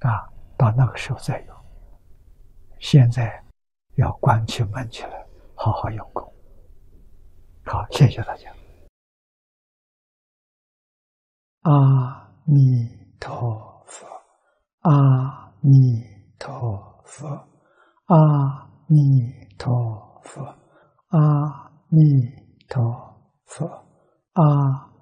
啊，到那个时候再用。现在要关起门起来，好好用功。好，谢谢大家。阿弥陀佛，阿弥陀佛，阿弥陀佛，阿弥陀佛，阿